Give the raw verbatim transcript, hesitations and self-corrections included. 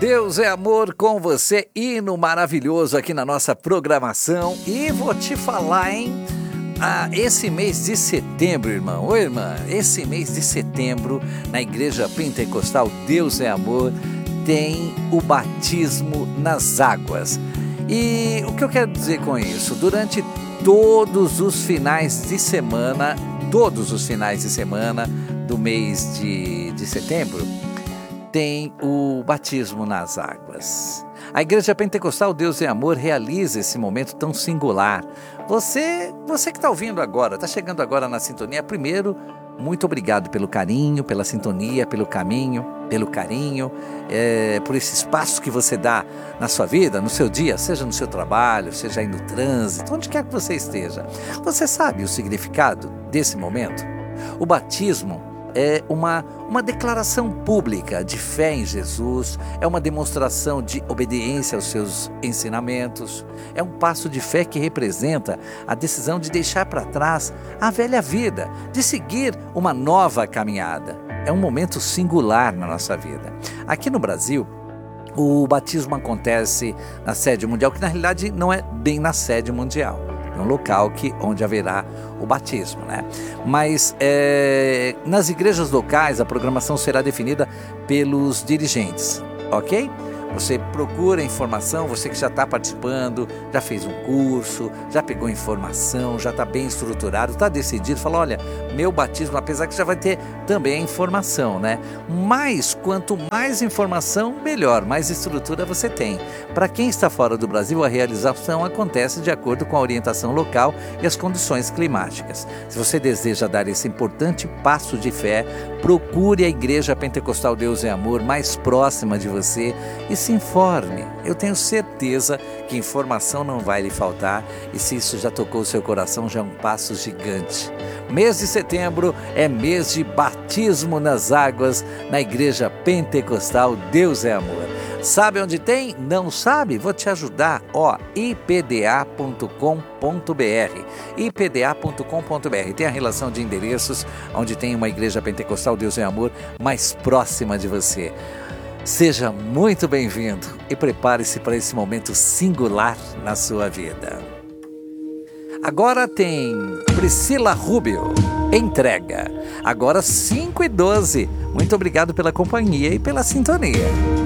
Deus é amor com você, hino maravilhoso aqui na nossa programação. E vou te falar, hein? Ah, esse mês de setembro, irmão, ô irmã, esse mês de setembro, na Igreja Pentecostal Deus é Amor, tem o batismo nas águas. E o que eu quero dizer com isso? Durante todos os finais de semana, todos os finais de semana do mês de, de setembro, tem o batismo nas águas. A Igreja Pentecostal Deus é Amor realiza esse momento tão singular. Você, você que está ouvindo agora, está chegando agora na sintonia, primeiro, muito obrigado pelo carinho, pela sintonia, pelo caminho, pelo carinho, é, por esse espaço que você dá na sua vida, no seu dia, seja no seu trabalho, seja aí no trânsito, onde quer que você esteja. Você sabe o significado desse momento? O batismo é uma, uma declaração pública de fé em Jesus, é uma demonstração de obediência aos seus ensinamentos, é um passo de fé que representa a decisão de deixar para trás a velha vida, de seguir uma nova caminhada. É um momento singular na nossa vida. Aqui no Brasil, o batismo acontece na sede mundial, que na realidade não é bem na sede mundial. É um local que, onde haverá o batismo, né? Mas é, nas igrejas locais a programação será definida pelos dirigentes, ok? Você procura informação, você que já está participando, já fez um curso, já pegou informação, já está bem estruturado, está decidido, fala, olha, meu batismo, apesar que já vai ter também a informação, né? Mas quanto mais informação, melhor, mais estrutura você tem. Para quem está fora do Brasil, a realização acontece de acordo com a orientação local e as condições climáticas. Se você deseja dar esse importante passo de fé, procure a Igreja Pentecostal Deus é Amor mais próxima de você e se informe. Eu tenho certeza que informação não vai lhe faltar e se isso já tocou o seu coração, já é um passo gigante. Mês de setembro é mês de batismo nas águas na Igreja Pentecostal Deus é Amor. Sabe onde tem? Não sabe? Vou te ajudar. Ó, i p d a ponto com ponto b r. i p d a ponto com ponto b r. Tem a relação de endereços onde tem uma Igreja Pentecostal Deus é Amor mais próxima de você. Seja muito bem-vindo e prepare-se para esse momento singular na sua vida. Agora tem Priscila Rubio, Entrega. Agora cinco e doze. Muito obrigado pela companhia e pela sintonia.